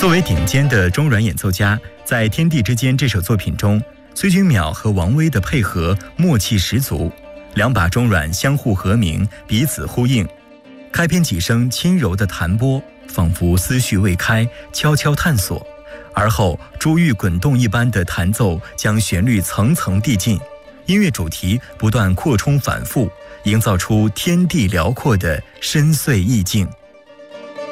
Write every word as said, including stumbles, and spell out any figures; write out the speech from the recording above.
作为顶尖的中阮演奏家，在《天地之间》这首作品中，崔君淼和王威的配合默契十足，两把中阮相互和鸣，彼此呼应。开篇几声轻柔的弹拨，仿佛思绪未开，悄悄探索；而后珠玉滚动一般的弹奏将旋律层层递进，音乐主题不断扩充反复，营造出天地辽阔的深邃意境。